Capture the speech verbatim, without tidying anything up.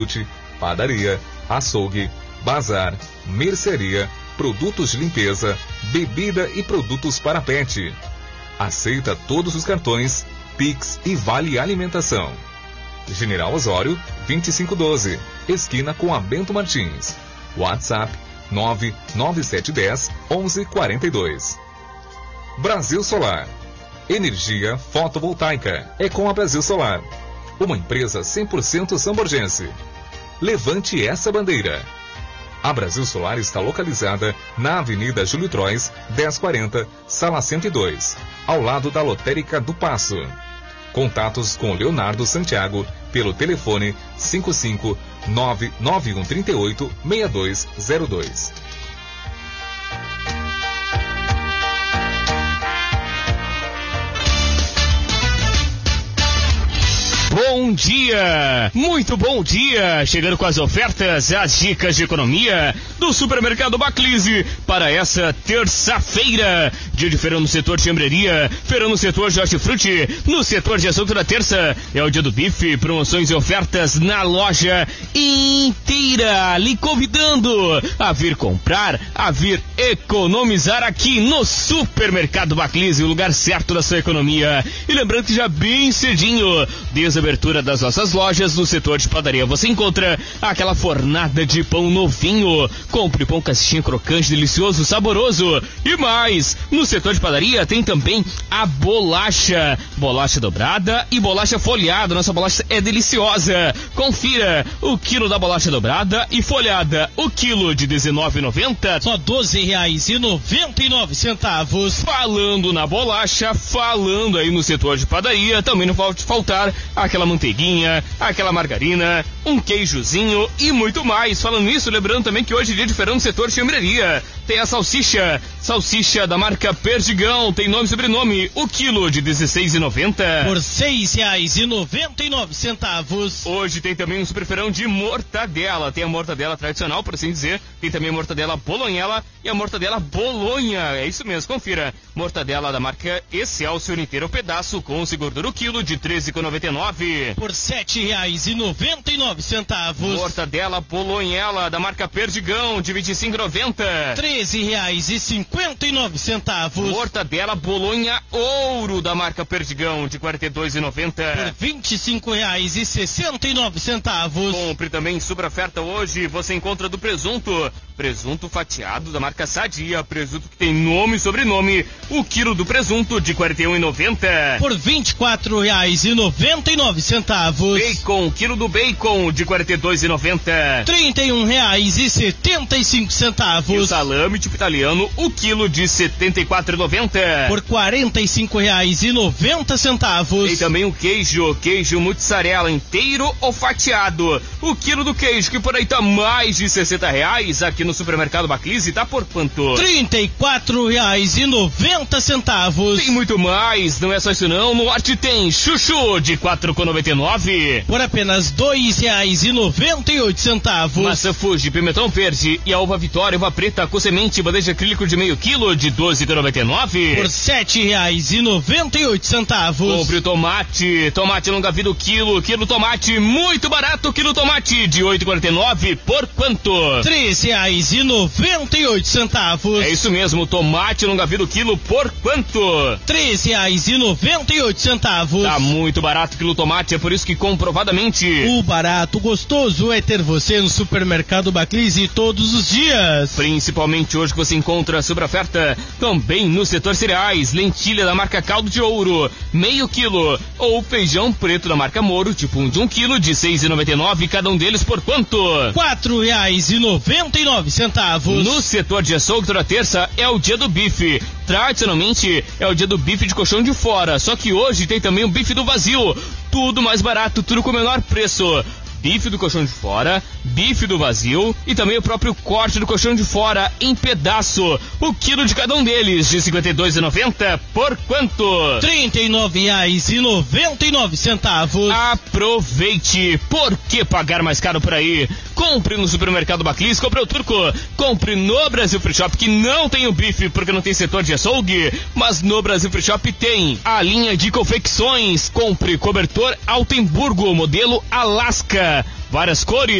padaria, açougue, bazar, mercearia, produtos de limpeza, bebida e produtos para pet. Aceita todos os cartões, Pix e Vale Alimentação. General Osório, vinte e cinco doze, esquina com a Bento Martins. WhatsApp nove nove sete um zero, onze quarenta e dois. Brasil Solar. Energia fotovoltaica é com a Brasil Solar. Uma empresa cem por cento samborgense. Levante essa bandeira. A Brasil Solar está localizada na Avenida Júlio Trois, dez quarenta, Sala cento e dois, ao lado da Lotérica do Paço. Contatos com Leonardo Santiago pelo telefone cinco cinco nove nove um três oito seis dois zero dois. Bom dia, muito bom dia, chegando com as ofertas, as dicas de economia do Supermercado Baclise para essa terça-feira. Dia de feirão no setor de chambreria, feirão no setor de hortifruti, no setor de açougue da terça. É o dia do bife, promoções e ofertas na loja inteira, lhe convidando a vir comprar, a vir economizar aqui no Supermercado Baclise, o lugar certo da sua economia. E lembrando que já bem cedinho, desde a abertura das nossas lojas, no setor de padaria você encontra aquela fornada de pão novinho. Compre pão caixinha crocante, delicioso, saboroso. E mais, no setor de padaria tem também a bolacha, bolacha dobrada e bolacha folhada. Nossa bolacha é deliciosa. Confira o quilo da bolacha dobrada e folhada, o quilo de dezenove reais e noventa centavos, só doze reais e noventa e nove centavos. Falando na bolacha, falando aí no setor de padaria, também não pode faltar aquela manteiguinha, aquela margarina, um queijozinho e muito mais. Falando nisso, lembrando também que hoje é dia de feirão no setor de chambreria. Tem a salsicha, salsicha da marca Perdigão, tem nome e sobrenome, o quilo de dezesseis reais e noventa centavos por seis reais e noventa e nove centavos. Hoje tem também um super feirão de mortadela, tem a mortadela tradicional, por assim dizer, tem também a mortadela bolonhela e a mortadela bolonha, é isso mesmo, confira. Mortadela da marca Excelsior inteiro pedaço com gordura o quilo de treze reais e noventa e nove centavos por sete reais e noventa e nove centavos. Mortadela bolonhela da marca Perdigão de vinte e cinco reais e noventa centavos, treze reais e cinquenta e nove centavos. Mortadela bolonha ouro da marca Perdigão de quarenta e dois reais e noventa centavos por vinte e cinco reais e sessenta e nove centavos. Compre também super oferta hoje, você encontra do presunto, presunto fatiado da marca Sadia, presunto que tem nome e sobrenome, o quilo do presunto de quarenta e um reais e noventa centavos por vinte e quatro reais e noventa e nove centavos. Bacon, quilo do bacon de quarenta e dois reais e noventa centavos, trinta e um reais e setenta e cinco centavos. E o salame tipo italiano, o quilo de setenta e quatro reais e noventa centavos por quarenta e cinco reais e noventa centavos. Tem também o queijo, queijo mussarela inteiro ou fatiado, o quilo do queijo que por aí tá mais de sessenta reais, aqui no Supermercado Baclise tá por quanto? trinta e quatro reais e noventa centavos. Tem muito mais, não é só isso não, no Arte tem chuchu de quatro reais e noventa e nove centavos por apenas dois reais e noventa e oito centavos. Maçã Fuji, pimentão verde e a uva Vitória, uva preta com semente, bandeja acrílico de meio quilo de doze reais e noventa e nove centavos por sete reais e noventa e oito centavos. Compre o tomate, tomate longa vida o quilo, quilo tomate muito barato, quilo tomate de oito reais e quarenta e nove centavos por quanto? três reais e noventa e oito centavos. É isso mesmo, tomate longa vida o quilo por quanto? três reais e noventa e oito centavos. Tá muito barato quilo tomate, é por isso que comprovadamente o barato gostoso é ter você no Supermercado Baclise todos os dias. Principalmente hoje que você encontra sobre oferta também no setor cereais, lentilha da marca Caldo de Ouro, meio quilo, ou feijão preto da marca Moro, tipo um de um quilo de seis reais e noventa e nove centavos, cada um deles por quanto? quatro reais e noventa e nove centavos. No setor de açougue toda terça é o dia do bife. Tradicionalmente é o dia do bife de colchão de fora, só que hoje tem também o bife do vazio. Tudo mais barato, tudo com o menor preço. Bife do colchão de fora, bife do vazio e também o próprio corte do colchão de fora em pedaço. O quilo de cada um deles de cinquenta e dois reais e noventa centavos por quanto? trinta e nove reais e noventa e nove centavos. Aproveite, por que pagar mais caro por aí? compre no Supermercado Baclis, compre o Turco, compre no Brasil Free Shop, que não tem o bife porque não tem setor de açougue, mas no Brasil Free Shop tem a linha de confecções. Compre cobertor Altenburgo, modelo Alaska, várias cores.